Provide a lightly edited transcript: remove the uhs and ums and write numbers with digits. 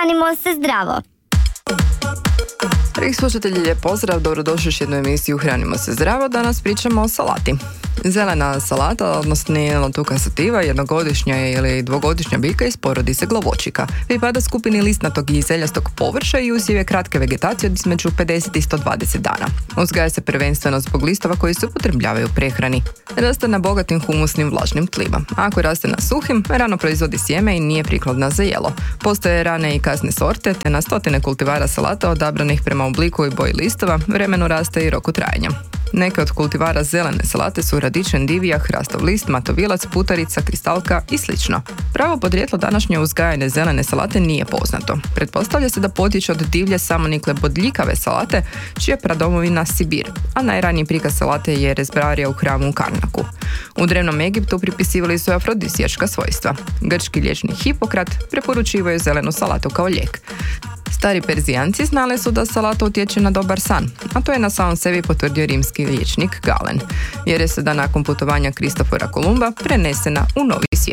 Hranimo se zdravo. Dragi slušatelji, lijep pozdrav, dobrodošli u jednu emisiju Hranimo se zdravo. Danas pričamo o salati. Zelena salata, odnosno Lotuca sativa, jednogodišnja ili dvogodišnja biljka iz porodice glavočika. Pripada skupini listnatog i zeljastog povrća i usjev je kratke vegetacije od između 50 i 120 dana. Uzgaja se prvenstveno zbog listova koji se upotrebljavaju u prehrani. Raste na bogatim humusnim vlažnim tlima. Ako raste na suhim, rano proizvodi sjeme i nije prikladna za jelo. Postoje rane i kasne sorte, te na stotine kultivara salata odabranih prema obliku i boji listova, vremenu raste i roku trajanja. Neke od kultivara zelene salate su radičen divija, hrastov list, matovilac, putarica, kristalka i sl. Pravo podrijetlo današnje uzgajane zelene salate nije poznato. Pretpostavlja se da potječe od divlje samonikle bodljikave salate, čija je pradomovina Sibir, a najraniji prikaz salate je rezbarija u hramu u Karnaku. U drevnom Egiptu pripisivali su afrodisijačka svojstva. Grčki liječnik Hipokrat preporučivao je zelenu salatu kao lijek. Stari Perzijanci znali su da salata utječe na dobar san, a to je na samom sebi potvrdio rimski liječnik Galen, jer je se da nakon putovanja Kristofora Kolumba prenesena u Novi svijet.